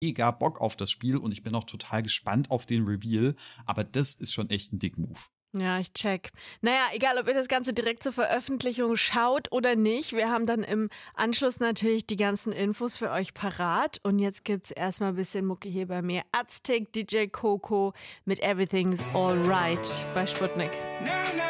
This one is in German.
mega Bock auf das Spiel und ich bin auch total gespannt auf den Reveal. Aber das ist schon echt ein Dick-Move. Ja, ich check. Naja, egal, ob ihr das Ganze direkt zur Veröffentlichung schaut oder nicht, wir haben dann im Anschluss natürlich die ganzen Infos für euch parat. Und jetzt gibt's erstmal ein bisschen Mucke hier bei mir. Aztec, DJ Coco mit Everything's Alright bei Sputnik.